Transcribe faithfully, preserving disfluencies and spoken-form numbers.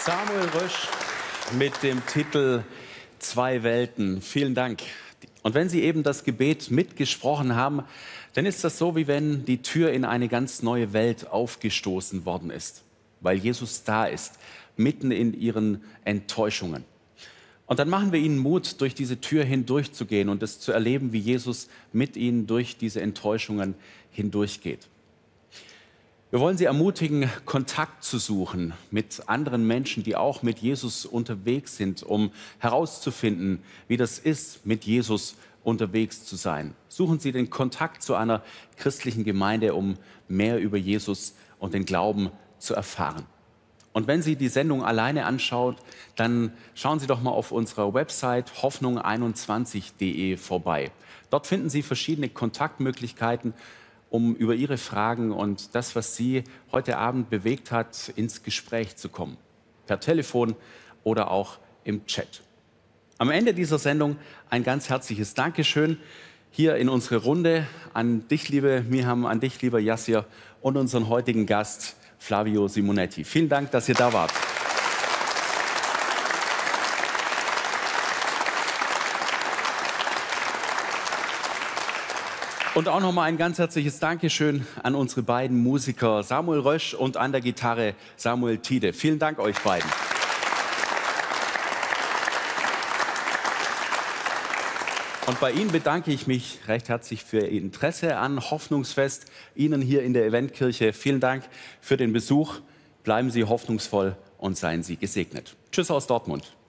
Samuel Rösch mit dem Titel Zwei Welten. Vielen Dank. Und wenn Sie eben das Gebet mitgesprochen haben, dann ist das so, wie wenn die Tür in eine ganz neue Welt aufgestoßen worden ist, weil Jesus da ist, mitten in Ihren Enttäuschungen. Und dann machen wir Ihnen Mut, durch diese Tür hindurchzugehen und es zu erleben, wie Jesus mit Ihnen durch diese Enttäuschungen hindurchgeht. Wir wollen Sie ermutigen, Kontakt zu suchen mit anderen Menschen, die auch mit Jesus unterwegs sind, um herauszufinden, wie das ist, mit Jesus unterwegs zu sein. Suchen Sie den Kontakt zu einer christlichen Gemeinde, um mehr über Jesus und den Glauben zu erfahren. Und wenn Sie die Sendung alleine anschauen, dann schauen Sie doch mal auf unserer Website hoffnung einundzwanzig punkt de vorbei. Dort finden Sie verschiedene Kontaktmöglichkeiten, um über Ihre Fragen und das, was Sie heute Abend bewegt hat, ins Gespräch zu kommen. Per Telefon oder auch im Chat. Am Ende dieser Sendung ein ganz herzliches Dankeschön hier in unsere Runde an dich, liebe Miham, an dich, lieber Yassir, und unseren heutigen Gast Flavio Simonetti. Vielen Dank, dass ihr da wart. Und auch nochmal ein ganz herzliches Dankeschön an unsere beiden Musiker Samuel Rösch und an der Gitarre Samuel Tiede. Vielen Dank euch beiden. Und bei Ihnen bedanke ich mich recht herzlich für Ihr Interesse an Hoffnungsfest. Ihnen hier in der Eventkirche vielen Dank für den Besuch. Bleiben Sie hoffnungsvoll und seien Sie gesegnet. Tschüss aus Dortmund.